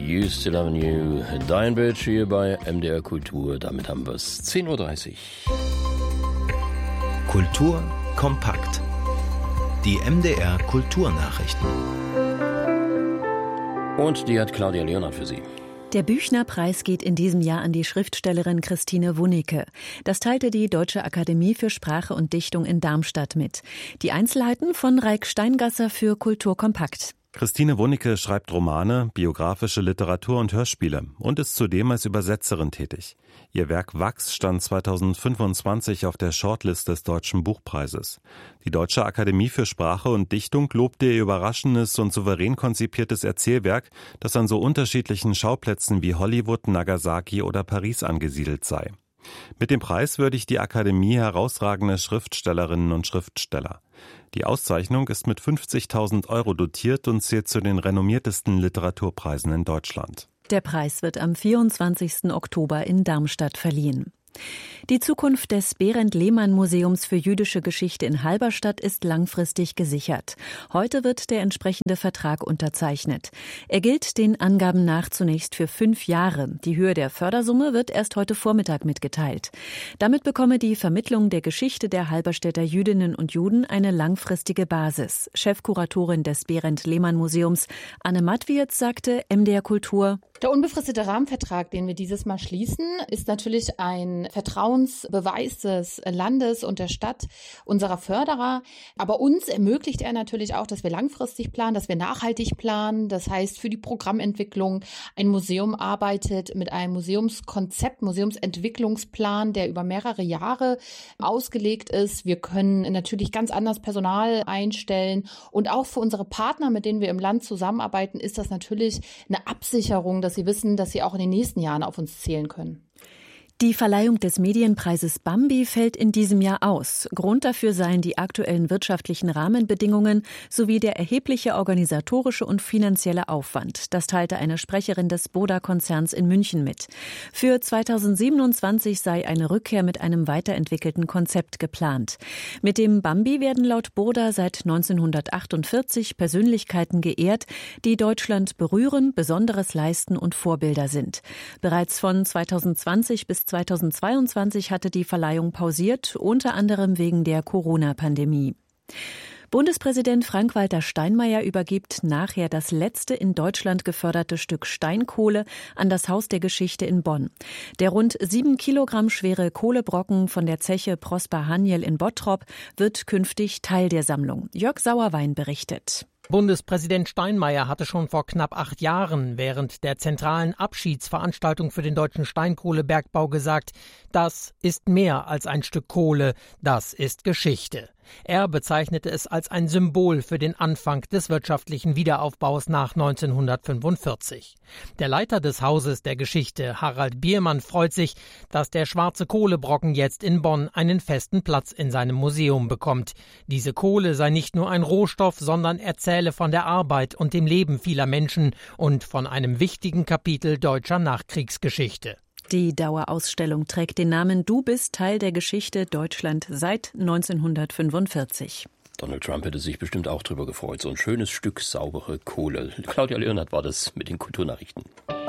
You Still Have You, Diane Bridge hier bei MDR Kultur. Damit haben wir es 10.30 Uhr. Kultur kompakt. Die MDR Kulturnachrichten. Und die hat Claudia Leonhardt für Sie. Der Büchner-Preis geht in diesem Jahr an die Schriftstellerin Christine Wunicke. Das teilte die Deutsche Akademie für Sprache und Dichtung in Darmstadt mit. Die Einzelheiten von Raik Steingasser für Kultur kompakt. Christine Wunicke schreibt Romane, biografische Literatur und Hörspiele und ist zudem als Übersetzerin tätig. Ihr Werk Wachs stand 2025 auf der Shortlist des Deutschen Buchpreises. Die Deutsche Akademie für Sprache und Dichtung lobte ihr überraschendes und souverän konzipiertes Erzählwerk, das an so unterschiedlichen Schauplätzen wie Hollywood, Nagasaki oder Paris angesiedelt sei. Mit dem Preis würdigt die Akademie herausragende Schriftstellerinnen und Schriftsteller. Die Auszeichnung ist mit 50.000 € dotiert und zählt zu den renommiertesten Literaturpreisen in Deutschland. Der Preis wird am 24. Oktober in Darmstadt verliehen. Die Zukunft des Berendt-Lehmann-Museums für jüdische Geschichte in Halberstadt ist langfristig gesichert. Heute wird der entsprechende Vertrag unterzeichnet. Er gilt den Angaben nach zunächst für 5 Jahre. Die Höhe der Fördersumme wird erst heute Vormittag mitgeteilt. Damit bekomme die Vermittlung der Geschichte der Halberstädter Jüdinnen und Juden eine langfristige Basis. Chefkuratorin des Berendt-Lehmann-Museums Anne Matwierz sagte MDR Kultur: Der unbefristete Rahmenvertrag, den wir dieses Mal schließen, ist natürlich ein Vertrauensbeweis des Landes und der Stadt, unserer Förderer. Aber uns ermöglicht er natürlich auch, dass wir langfristig planen, dass wir nachhaltig planen. Das heißt, für die Programmentwicklung ein Museum arbeitet mit einem Museumskonzept, Museumsentwicklungsplan, der über mehrere Jahre ausgelegt ist. Wir können natürlich ganz anders Personal einstellen. Und auch für unsere Partner, mit denen wir im Land zusammenarbeiten, ist das natürlich eine Absicherung, dass sie wissen, dass sie auch in den nächsten Jahren auf uns zählen können. Die Verleihung des Medienpreises Bambi fällt in diesem Jahr aus. Grund dafür seien die aktuellen wirtschaftlichen Rahmenbedingungen sowie der erhebliche organisatorische und finanzielle Aufwand. Das teilte eine Sprecherin des Boda-Konzerns in München mit. Für 2027 sei eine Rückkehr mit einem weiterentwickelten Konzept geplant. Mit dem Bambi werden laut Boda seit 1948 Persönlichkeiten geehrt, die Deutschland berühren, Besonderes leisten und Vorbilder sind. Bereits von 2020 bis 2022 hatte die Verleihung pausiert, unter anderem wegen der Corona-Pandemie. Bundespräsident Frank-Walter Steinmeier übergibt nachher das letzte in Deutschland geförderte Stück Steinkohle an das Haus der Geschichte in Bonn. Der rund 7 Kilogramm schwere Kohlebrocken von der Zeche Prosper Haniel in Bottrop wird künftig Teil der Sammlung. Jörg Sauerwein berichtet. Bundespräsident Steinmeier hatte schon vor knapp 8 Jahren während der zentralen Abschiedsveranstaltung für den deutschen Steinkohlebergbau gesagt, das ist mehr als ein Stück Kohle, das ist Geschichte. Er bezeichnete es als ein Symbol für den Anfang des wirtschaftlichen Wiederaufbaus nach 1945. Der Leiter des Hauses der Geschichte, Harald Biermann, freut sich, dass der schwarze Kohlebrocken jetzt in Bonn einen festen Platz in seinem Museum bekommt. Diese Kohle sei nicht nur ein Rohstoff, sondern erzähle von der Arbeit und dem Leben vieler Menschen und von einem wichtigen Kapitel deutscher Nachkriegsgeschichte. Die Dauerausstellung trägt den Namen »Du bist Teil der Geschichte Deutschland seit 1945«. Donald Trump hätte sich bestimmt auch drüber gefreut. So ein schönes Stück saubere Kohle. Claudia Leonhardt war das mit den Kulturnachrichten.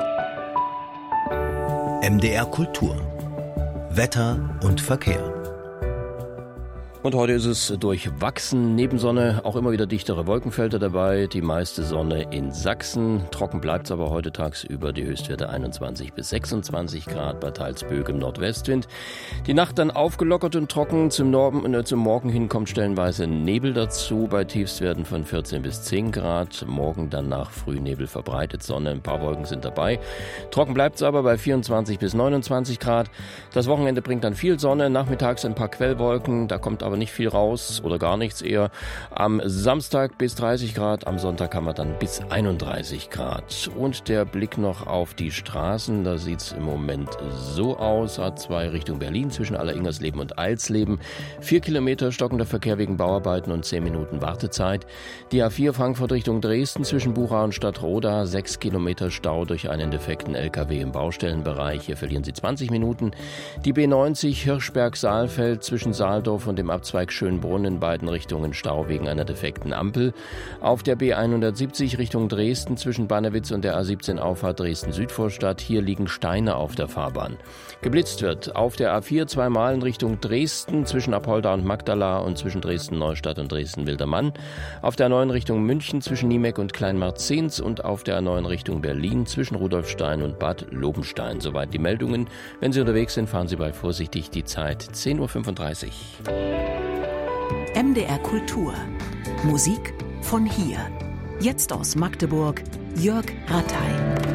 MDR Kultur. Wetter und Verkehr. Und heute ist es durchwachsen, neben Sonne auch immer wieder dichtere Wolkenfelder dabei, die meiste Sonne in Sachsen. Trocken bleibt es aber heute tagsüber, die Höchstwerte 21 bis 26 Grad bei teils böigem Nordwestwind. Die Nacht dann aufgelockert und trocken, zum Morgen hin kommt stellenweise Nebel dazu, bei Tiefstwerten von 14 bis 10 Grad. Morgen dann nach Frühnebel verbreitet Sonne, ein paar Wolken sind dabei. Trocken bleibt es aber bei 24 bis 29 Grad. Das Wochenende bringt dann viel Sonne, nachmittags ein paar Quellwolken, da kommt aber nicht viel raus oder gar nichts eher. Am Samstag bis 30 Grad, am Sonntag haben wir dann bis 31 Grad. Und der Blick noch auf die Straßen, da sieht es im Moment so aus. A2 Richtung Berlin zwischen Alleringersleben und Eilsleben. 4 Kilometer stockender Verkehr wegen Bauarbeiten und 10 Minuten Wartezeit. Die A4 Frankfurt Richtung Dresden zwischen Bucha und Stadtroda. 6 Kilometer Stau durch einen defekten LKW im Baustellenbereich. Hier verlieren Sie 20 Minuten. Die B90 Hirschberg-Saalfeld zwischen Saaldorf und dem Abzweig Schönbrunn in beiden Richtungen Stau wegen einer defekten Ampel. Auf der B170 Richtung Dresden zwischen Bannewitz und der A17 Auffahrt Dresden-Südvorstadt. Hier liegen Steine auf der Fahrbahn. Geblitzt wird auf der A4 zweimal in Richtung Dresden zwischen Apolda und Magdala und zwischen Dresden-Neustadt und Dresden-Wildermann. Auf der A9 Richtung München zwischen Niemeck und Kleinmarzens und auf der A9 Richtung Berlin zwischen Rudolfstein und Bad Lobenstein. Soweit die Meldungen. Wenn Sie unterwegs sind, fahren Sie bei vorsichtig. Die Zeit 10:35 Uhr. MDR Kultur. Musik von hier. Jetzt aus Magdeburg, Jörg Rattay.